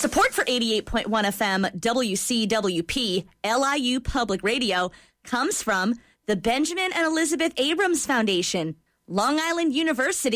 Support for 88.1 FM WCWP LIU Public Radio comes from the Benjamin and Elizabeth Abrams Foundation, Long Island University,